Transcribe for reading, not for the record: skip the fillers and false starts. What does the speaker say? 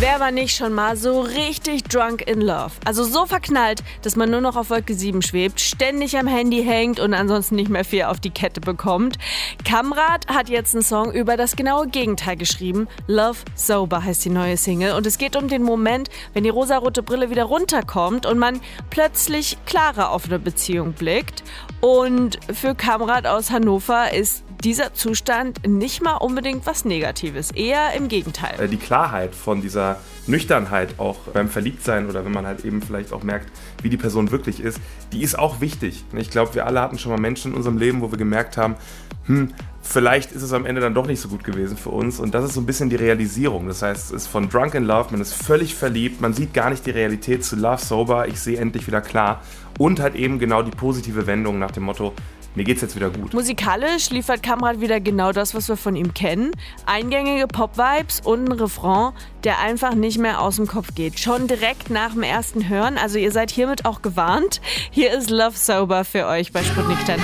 Wer war nicht schon mal so richtig drunk in love? Also so verknallt, dass man nur noch auf Wolke 7 schwebt, ständig am Handy hängt und ansonsten nicht mehr viel auf die Kette bekommt. Kamrat hat jetzt einen Song über das genaue Gegenteil geschrieben. Love Sober heißt die neue Single und es geht um den Moment, wenn die rosarote Brille wieder runterkommt und man plötzlich klarer auf eine Beziehung blickt. Und für Kamrat aus Hannover ist dieser Zustand nicht mal unbedingt was Negatives, eher im Gegenteil. Die Klarheit von dieser Nüchternheit auch beim Verliebtsein oder wenn man halt eben vielleicht auch merkt, wie die Person wirklich ist, die ist auch wichtig. Ich glaube, wir alle hatten schon mal Menschen in unserem Leben, wo wir gemerkt haben, vielleicht ist es am Ende dann doch nicht so gut gewesen für uns und das ist so ein bisschen die Realisierung. Das heißt, es ist von Drunk in Love, man ist völlig verliebt, man sieht gar nicht die Realität zu Love Sober, ich sehe endlich wieder klar und halt eben genau die positive Wendung nach dem Motto, mir geht's jetzt wieder gut. Musikalisch liefert Kamrat wieder genau das, was wir von ihm kennen. Eingängige Pop-Vibes und ein Refrain, der einfach nicht mehr aus dem Kopf geht. Schon direkt nach dem ersten Hören, also ihr seid hiermit auch gewarnt. Hier ist Love Sober für euch bei Sputnik 10.